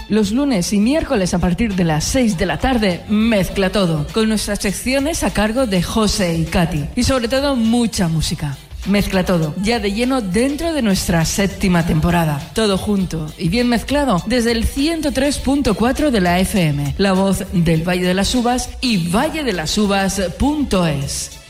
Los lunes y miércoles a partir de las 6 de la tarde, Mezcla Todo, con nuestras secciones a cargo de José y Katy. Y sobre todo, mucha música. Mezcla Todo, ya de lleno dentro de nuestra 7ª temporada. Todo junto y bien mezclado desde el 103.4 de la FM, La Voz del Valle de las Uvas y valledelasuvas.es.